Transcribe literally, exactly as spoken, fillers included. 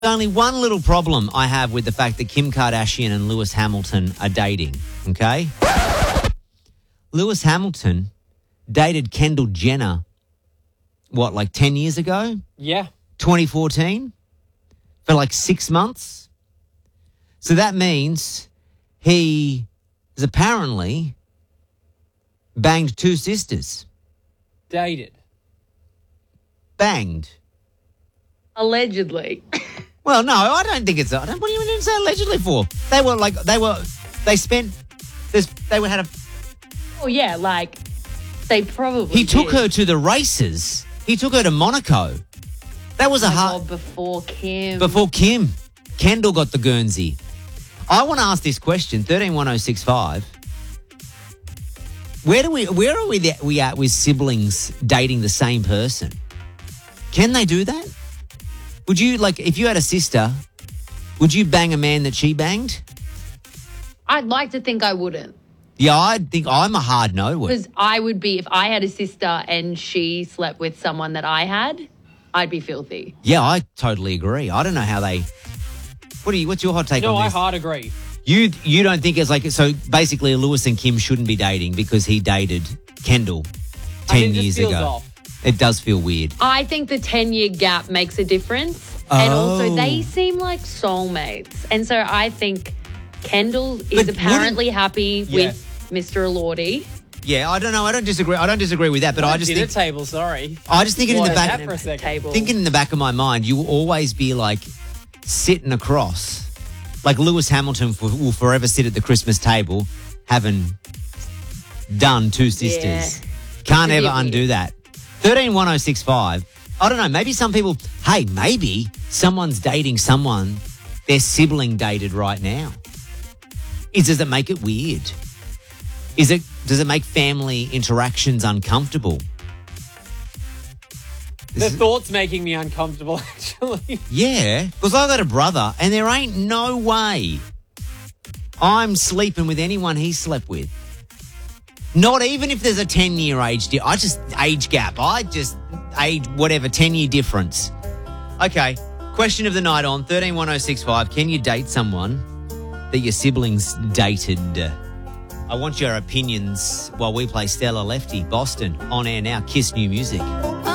Only one little problem I have with the fact that Kim Kardashian and Lewis Hamilton are dating, okay? Lewis Hamilton dated Kendall Jenner, what, like ten years ago? Yeah. twenty fourteen? For like six months? So that means he has apparently banged two sisters. Dated. Banged. Allegedly. Well, no, I don't think it's. I don't, what do you mean say allegedly for? They were like they were. They spent. This. They were had a. Oh, yeah, like, they probably He took did. her to the races. He took her to Monaco. That was Oh a my hard. God, before Kim. Before Kim, Kendall got the Guernsey. I want to ask this question: thirteen one zero six five. Where do we? Where are we? That we at with siblings dating the same person? Can they do that? Would you, like, if you had a sister, would you bang a man that she banged? I'd like to think I wouldn't. Yeah, I think I'm a hard no. Because I would be, if I had a sister and she slept with someone that I had, I'd be filthy. Yeah, I totally agree. I don't know how they. What do you? What's your hot take No, on I this? hard agree. You you don't think it's like so? Basically, Lewis and Kim shouldn't be dating because he dated Kendall I ten think it just years feels ago. off. It does feel weird. I think the ten-year gap makes a difference. And also, Oh. they seem like soulmates. And so I think Kendall But is wouldn't- apparently happy Yeah. with Mister Elordi. Yeah, I don't know. I don't disagree. I don't disagree with that, but I just Dinner think table, sorry. I just thinking in What the is back that for a second? Table. thinking in the back of my mind, you will always be like sitting across, like Lewis Hamilton for, will forever sit at the Christmas table, having done two sisters. Can't It's a ever bit undo weird. that. Thirteen one zero six five. I don't know. Maybe some people. Hey, maybe someone's dating someone their sibling dated right now. Is does it make it weird? Is it does it make family interactions uncomfortable? The thought's making me uncomfortable, actually. Yeah, because I got a brother, and there ain't no way I'm sleeping with anyone he slept with. Not even if there's a ten-year age di- I just age gap. I just age whatever ten-year difference. Okay, question of the night on thirteen one zero six five. Can you date someone that your siblings dated? I want your opinions while we play Stella Lefty, Boston, on air now. Kiss New Music.